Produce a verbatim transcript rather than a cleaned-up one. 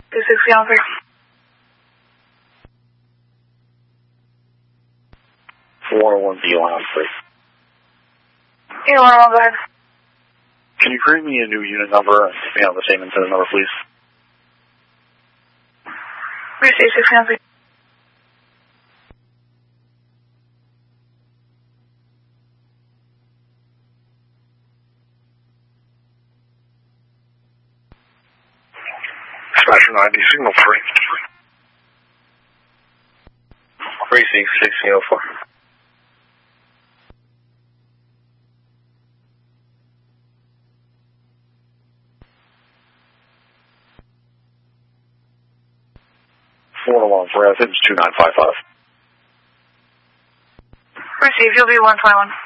two six zero three. four one B line three. eight one one, go ahead. Can you create me a new unit number and give me out the same incident number, please? Reach eight six zero three. Smasher ninety, signal three. Precinct sixteen oh four. four one three, I think it's two nine five five. Receive, you'll be one twenty-one.